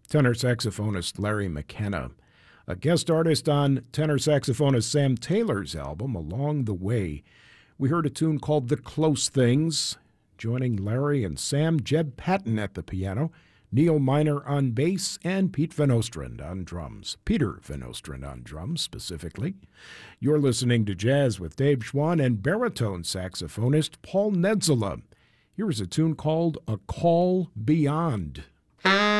tenor saxophonist Larry McKenna. A guest artist on tenor saxophonist Sam Taylor's album, Along the Way. We heard a tune called The Close Things. Joining Larry and Sam, Jeb Patton at the piano, Neil Miner on bass, and Pete Van Ostrand on drums. Peter Van Ostrand on drums, specifically. You're listening to Jazz with Dave Schwann and baritone saxophonist Paul Nedzela. Here is a tune called A Call Beyond.